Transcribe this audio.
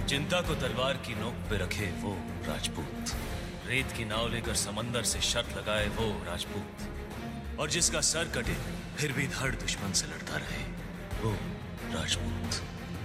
चिंता को तलवार की नोक पे रखे वो राजपूत, रेत की नाव लेकर समंदर से शर्त लगाए वो राजपूत, और जिसका सर कटे फिर भी धड़ दुश्मन से लड़ता रहे वो राजपूत।